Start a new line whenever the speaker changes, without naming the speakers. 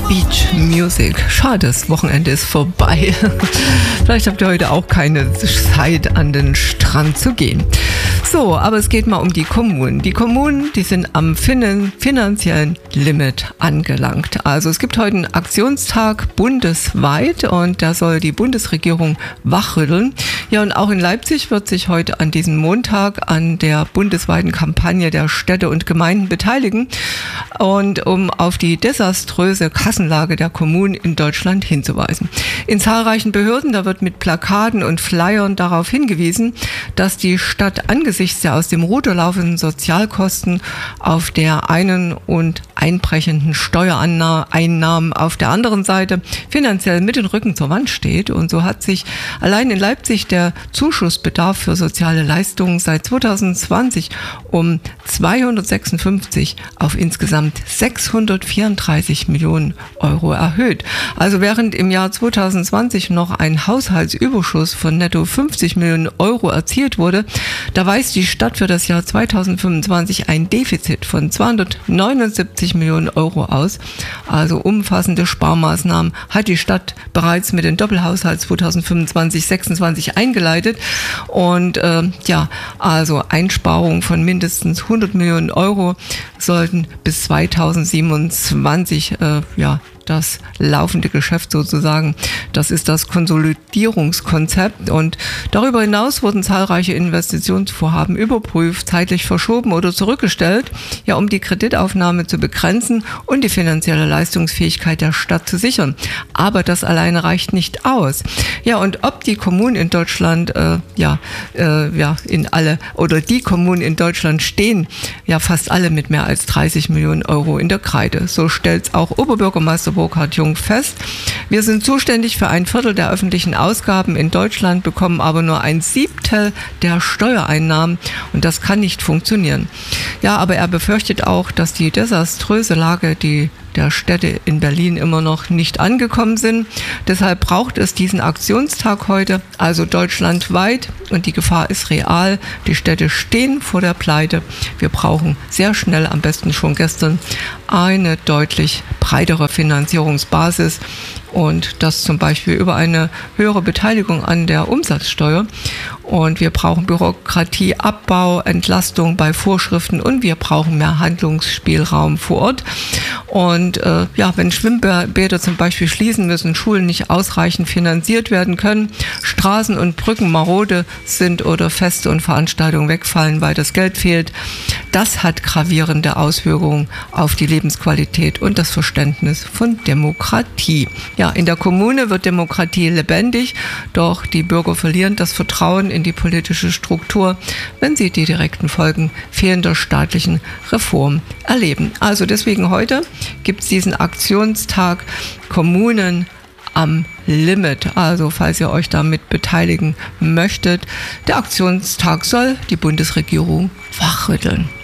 Beach Music. Schade, das Wochenende ist vorbei. Vielleicht habt ihr heute auch keine Zeit, an den Strand zu gehen. So, aber es geht mal um die Kommunen. Die Kommunen, die sind am finanziellen Limit angelangt. Also es gibt heute einen Aktionstag bundesweit und da soll die Bundesregierung wachrütteln. Ja, und auch in Leipzig wird sich heute an diesem Montag an der bundesweiten Kampagne der Städte und Gemeinden beteiligen und um auf die desaströse Kassenlage der Kommunen in Deutschland hinzuweisen. In zahlreichen Behörden, da wird mit Plakaten und Flyern darauf hingewiesen, dass die Stadt angesichts der aus dem Ruder laufenden Sozialkosten auf der einen und einbrechenden Steuereinnahmen auf der anderen Seite finanziell mit dem Rücken zur Wand steht. Und so hat sich allein in Leipzig der Zuschussbedarf für soziale Leistungen seit 2020 um 256 auf insgesamt 634 Millionen Euro erhöht. Also während im Jahr 2020 noch ein Haushaltsüberschuss von netto 50 Millionen Euro erzielt wurde, da weist die Stadt für das Jahr 2025 ein Defizit von 279 Millionen Euro aus. Also umfassende Sparmaßnahmen hat die Stadt bereits mit dem Doppelhaushalt 2025-26 eingeleitet und also Einsparungen von mindestens 100 Millionen Euro sollten bis 2027 das laufende Geschäft sozusagen. Das ist das Konsolidierungskonzept und darüber hinaus wurden zahlreiche Investitionsvorhaben überprüft, zeitlich verschoben oder zurückgestellt, um die Kreditaufnahme zu begrenzen und die finanzielle Leistungsfähigkeit der Stadt zu sichern. Aber das alleine reicht nicht aus. Ja, und ob die Kommunen in Deutschland die Kommunen in Deutschland stehen ja fast alle mit mehr als 30 Millionen Euro in der Kreide. So stellt auch Oberbürgermeister Burkhard Jung fest. Wir sind zuständig für 1/4 der öffentlichen Ausgaben in Deutschland, bekommen aber nur 1/7 der Steuereinnahmen und das kann nicht funktionieren. Ja, aber er befürchtet auch, dass die desaströse Lage der Städte in Berlin immer noch nicht angekommen sind. Deshalb braucht es diesen Aktionstag heute, also deutschlandweit, und die Gefahr ist real. Die Städte stehen vor der Pleite. Wir brauchen sehr schnell, am besten schon gestern, eine deutlich breitere Finanzierungsbasis und das zum Beispiel über eine höhere Beteiligung an der Umsatzsteuer. Und wir brauchen Bürokratieabbau, Entlastung bei Vorschriften und wir brauchen mehr Handlungsspielraum vor Ort. Und wenn Schwimmbäder zum Beispiel schließen müssen, Schulen nicht ausreichend finanziert werden können, Straßen und Brücken marode sind oder Feste und Veranstaltungen wegfallen, weil das Geld fehlt, das hat gravierende Auswirkungen auf die Lebensqualität und das Verständnis von Demokratie. Ja, in der Kommune wird Demokratie lebendig, doch die Bürger verlieren das Vertrauen in die politische Struktur, wenn sie die direkten Folgen fehlender staatlichen Reformen erleben. Also deswegen heute gibt es diesen Aktionstag Kommunen am Limit. Also falls ihr euch damit beteiligen möchtet, der Aktionstag soll die Bundesregierung wachrütteln.